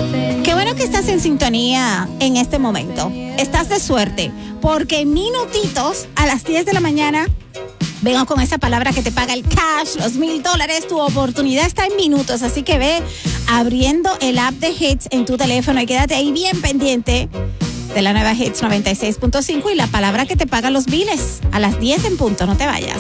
Qué bueno que estás en sintonía en este momento. Estás de suerte, porque en minutitos a las 10 de la mañana vengo con esa palabra que te paga el cash, los $1,000. Tu oportunidad está en minutos, así que ve abriendo el app de Hits en tu teléfono y quédate ahí bien pendiente de la nueva Hits 96.5 y la palabra que te paga los biles a las 10 en punto. No te vayas.